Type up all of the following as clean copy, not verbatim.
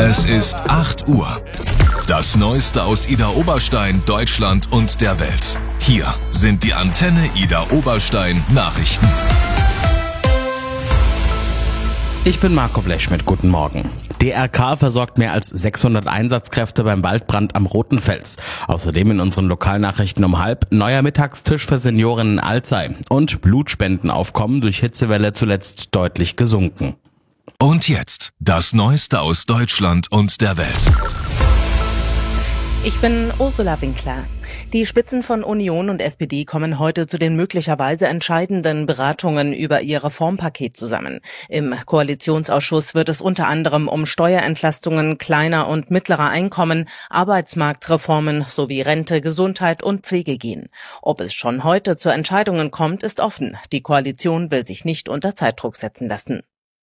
Es ist 8 Uhr. Das Neueste aus Idar Oberstein, Deutschland und der Welt. Hier sind die Antenne Idar Oberstein Nachrichten. Ich bin Marco Blechschmidt, guten Morgen. DRK versorgt mehr als 600 Einsatzkräfte beim Waldbrand am Roten Fels. Außerdem in unseren Lokalnachrichten um 12:30 neuer Mittagstisch für Senioren in Alzey und Blutspendenaufkommen durch Hitzewelle zuletzt deutlich gesunken. Und jetzt das Neueste aus Deutschland und der Welt. Ich bin Ursula Winkler. Die Spitzen von Union und SPD kommen heute zu den möglicherweise entscheidenden Beratungen über ihr Reformpaket zusammen. Im Koalitionsausschuss wird es unter anderem um Steuerentlastungen kleiner und mittlerer Einkommen, Arbeitsmarktreformen sowie Rente, Gesundheit und Pflege gehen. Ob es schon heute zu Entscheidungen kommt, ist offen. Die Koalition will sich nicht unter Zeitdruck setzen lassen.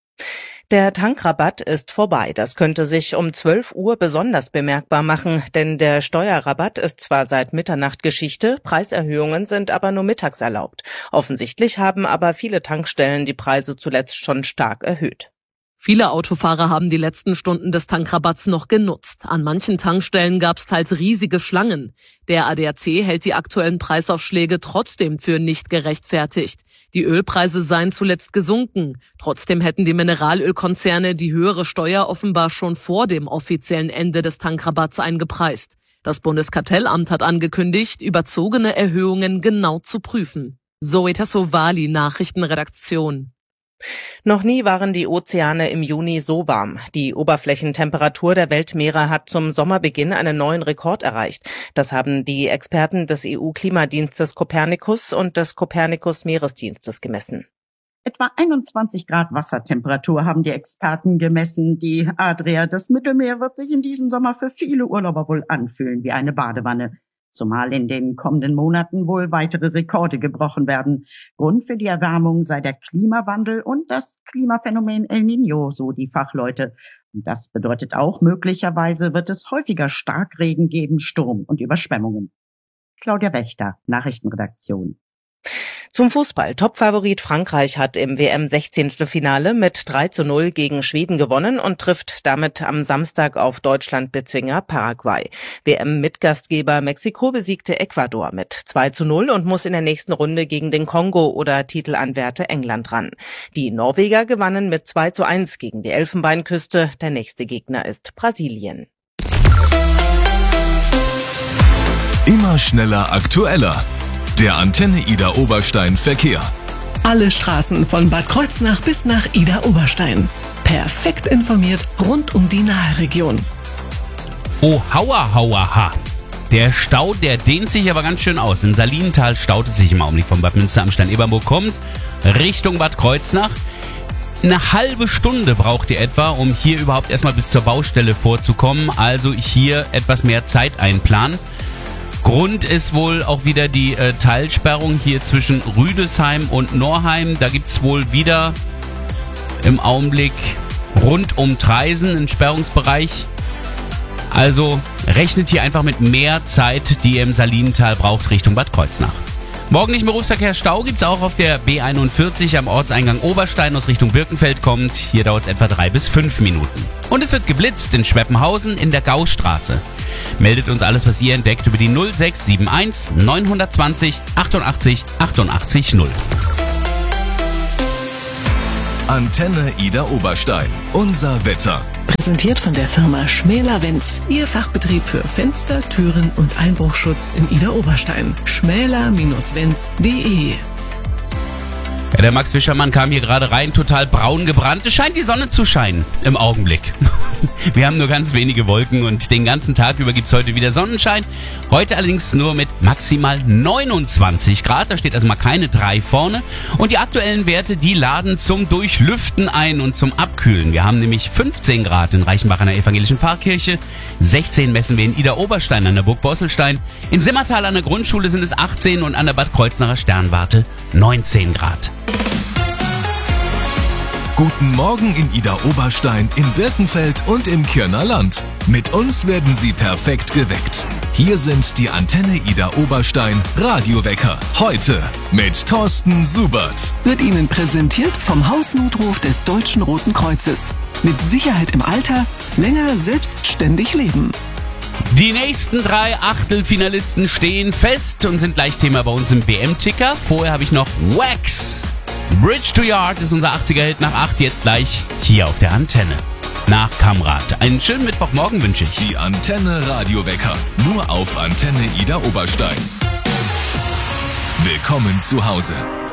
Der Tankrabatt ist vorbei. Das könnte sich um 12 Uhr besonders bemerkbar machen, denn der Steuerrabatt ist zwar seit Mitternacht Geschichte, Preiserhöhungen sind aber nur mittags erlaubt. Offensichtlich haben aber viele Tankstellen die Preise zuletzt schon stark erhöht. Viele Autofahrer haben die letzten Stunden des Tankrabatts noch genutzt. An manchen Tankstellen gab es teils riesige Schlangen. Der ADAC hält die aktuellen Preisaufschläge trotzdem für nicht gerechtfertigt. Die Ölpreise seien zuletzt gesunken. Trotzdem hätten die Mineralölkonzerne die höhere Steuer offenbar schon vor dem offiziellen Ende des Tankrabatts eingepreist. Das Bundeskartellamt hat angekündigt, überzogene Erhöhungen genau zu prüfen. Zoe Tassovali, Nachrichtenredaktion. Noch nie waren die Ozeane im Juni so warm. Die Oberflächentemperatur der Weltmeere hat zum Sommerbeginn einen neuen Rekord erreicht. Das haben die Experten des EU-Klimadienstes Copernicus und des Copernicus-Meeresdienstes gemessen. Etwa 21 Grad Wassertemperatur haben die Experten gemessen. Die Adria, das Mittelmeer, wird sich in diesem Sommer für viele Urlauber wohl anfühlen wie eine Badewanne. Zumal in den kommenden Monaten wohl weitere Rekorde gebrochen werden. Grund für die Erwärmung sei der Klimawandel und das Klimaphänomen El Niño, so die Fachleute. Und das bedeutet auch, möglicherweise wird es häufiger Starkregen geben, Sturm und Überschwemmungen. Claudia Wächter, Nachrichtenredaktion. Zum Fußball. Topfavorit Frankreich hat im WM-16-Finale mit 3:0 gegen Schweden gewonnen und trifft damit am Samstag auf Deutschland-Bezwinger Paraguay. WM-Mitgastgeber Mexiko besiegte Ecuador mit 2:0 und muss in der nächsten Runde gegen den Kongo oder Titelanwärter England ran. Die Norweger gewannen mit 2:1 gegen die Elfenbeinküste. Der nächste Gegner ist Brasilien. Immer schneller, aktueller. Der Antenne Idar Oberstein Verkehr. Alle Straßen von Bad Kreuznach bis nach Idar Oberstein. Perfekt informiert rund um die Nahe-Region. Oh, ha. Der Stau, der dehnt sich aber ganz schön aus. Im Salinental staut es sich im Augenblick von Bad Münster am Stein-Ebernburg kommt Richtung Bad Kreuznach. Eine halbe Stunde braucht ihr etwa, um hier überhaupt erstmal bis zur Baustelle vorzukommen. Also hier etwas mehr Zeit einplanen. Grund ist wohl auch wieder die Teilsperrung hier zwischen Rüdesheim und Norheim. Da gibt's wohl wieder im Augenblick rund um Traisen einen Sperrungsbereich. Also rechnet hier einfach mit mehr Zeit, die ihr im Salinental braucht, Richtung Bad Kreuznach. Morgendlichen Berufsverkehrsstau gibt's auch auf der B41 am Ortseingang Oberstein aus Richtung Birkenfeld kommt. Hier dauert es etwa 3 bis 5 Minuten. Und es wird geblitzt in Schweppenhausen in der Gaustraße. Meldet uns alles, was ihr entdeckt, über die 0671 920 88 88 0. Antenne Idar Oberstein. Unser Wetter. Präsentiert von der Firma Schmäler-Wenz. Ihr Fachbetrieb für Fenster, Türen und Einbruchschutz in Idar Oberstein. schmäler-wenz.de. Ja, der Max Fischermann kam hier gerade rein, total braun gebrannt. Es scheint die Sonne zu scheinen im Augenblick. Wir haben nur ganz wenige Wolken und den ganzen Tag über gibt's heute wieder Sonnenschein. Heute allerdings nur mit maximal 29 Grad. Da steht also mal keine 3 vorne. Und die aktuellen Werte, die laden zum Durchlüften ein und zum Abkühlen. Wir haben nämlich 15 Grad in Reichenbach an der Evangelischen Pfarrkirche. 16 messen wir in Idar Oberstein an der Burg Bosselstein. In Simmertal an der Grundschule sind es 18 und an der Bad Kreuznacher Sternwarte 19 Grad. Guten Morgen in Idar Oberstein, in Birkenfeld und im Kirner Land. Mit uns werden Sie perfekt geweckt. Hier sind die Antenne Idar Oberstein Radiowecker. Heute mit Thorsten Subert. Wird Ihnen präsentiert vom Hausnotruf des Deutschen Roten Kreuzes. mit Sicherheit im Alter länger selbstständig leben. Die nächsten 3 Achtelfinalisten stehen fest und sind gleich Thema bei uns im WM-Ticker. Vorher habe ich noch Wax. Bridge to Yard ist unser 80er-Hit nach 8, jetzt gleich hier auf der Antenne. Nach Kamrat. Einen schönen Mittwochmorgen wünsche ich. Die Antenne Radiowecker. Nur auf Antenne Ida Oberstein. Willkommen zu Hause.